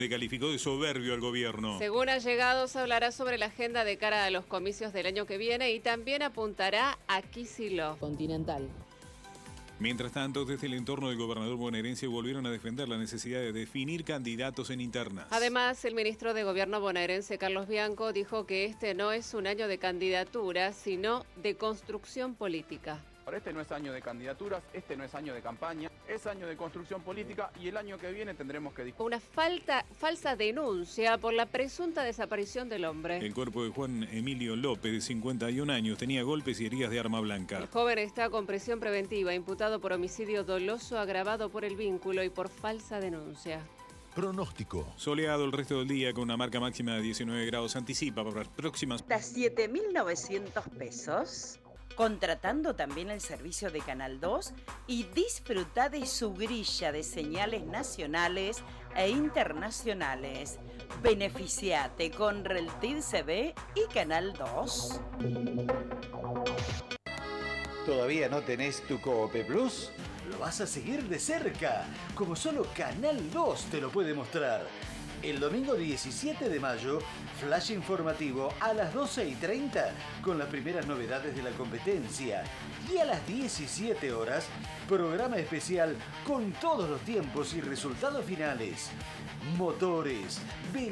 Calificó de soberbio al gobierno. Según allegados, hablará sobre la agenda de cara a los comicios del año que viene y también apuntará a Kicillof. Continental. Mientras tanto, desde el entorno del gobernador bonaerense volvieron a defender la necesidad de definir candidatos en internas. Además, el ministro de Gobierno bonaerense, Carlos Bianco, dijo que este no es un año de candidaturas, sino de construcción política. Este no es año de candidaturas, este no es año de campaña, es año de construcción política y el año que viene tendremos que discutir. Una falsa denuncia por la presunta desaparición del hombre. El cuerpo de Juan Emilio López, de 51 años, tenía golpes y heridas de arma blanca. El joven está con prisión preventiva, imputado por homicidio doloso agravado por el vínculo y por falsa denuncia. Pronóstico. Soleado el resto del día con una marca máxima de 19 grados. Anticipa para las próximas... Hasta 7.900 pesos. Contratando también el servicio de Canal 2 y disfruta de su grilla de señales nacionales e internacionales. Beneficiate con Reltid CB y Canal 2. ¿Todavía no tenés tu Coop Plus? Lo vas a seguir de cerca, como solo Canal 2 te lo puede mostrar. El domingo 17 de mayo, flash informativo a las 12:30 con las primeras novedades de la competencia. Y a las 17 horas, programa especial con todos los tiempos y resultados finales. Motores,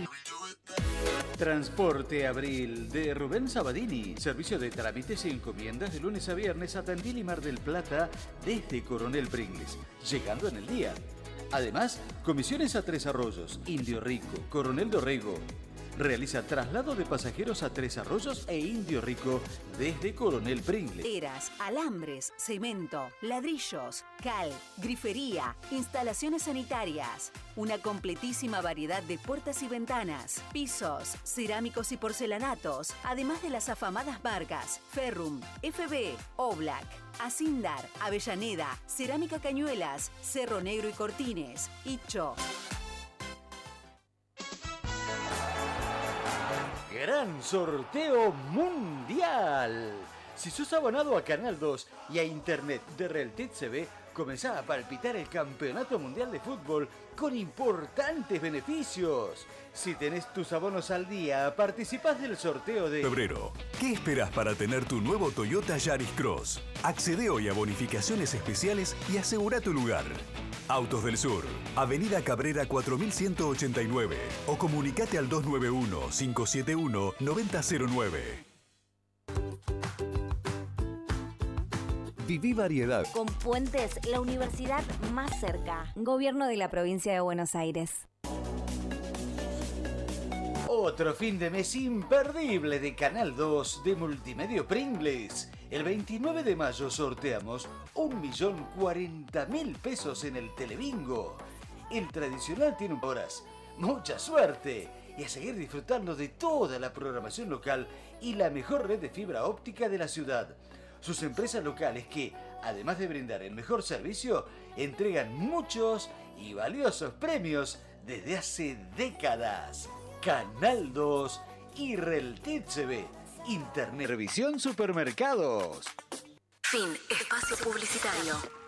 Transporte Abril de Rubén Sabadini. Servicio de trámites y encomiendas de lunes a viernes a Tandil y Mar del Plata desde Coronel Pringles, llegando en el día. Además, comisiones a Tres Arroyos, Indio Rico, Coronel Dorrego. Realiza traslado de pasajeros a Tres Arroyos e Indio Rico desde Coronel Pringles. Teras, alambres, cemento, ladrillos, cal, grifería, instalaciones sanitarias. Una completísima variedad de puertas y ventanas, pisos, cerámicos y porcelanatos, además de las afamadas marcas Ferrum, FB, Oblak, Asindar, Avellaneda, Cerámica Cañuelas, Cerro Negro y Cortines, Icho. Gran sorteo mundial. Si sos abonado a Canal 2 y a Internet de Reltid CB, comenzá a palpitar el Campeonato Mundial de Fútbol con importantes beneficios. Si tenés tus abonos al día, participás del sorteo de febrero. ¿Qué esperas para tener tu nuevo Toyota Yaris Cross? Accede hoy a bonificaciones especiales y asegura tu lugar. Autos del Sur, Avenida Cabrera 4189 o comunicate al 291-571-9009. Viví variedad. Con Puentes, la universidad más cerca. Gobierno de la provincia de Buenos Aires. Otro fin de mes imperdible de Canal 2 de Multimedio Pringles. El 29 de mayo sorteamos 1.040.000 pesos en el Telebingo. El tradicional tiene horas. ¡Mucha suerte! Y a seguir disfrutando de toda la programación local y la mejor red de fibra óptica de la ciudad. Sus empresas locales que, además de brindar el mejor servicio, entregan muchos y valiosos premios desde hace décadas. Canal 2 y Reltid CB. Internet. Revisión Supermercados. Fin. Espacio publicitario.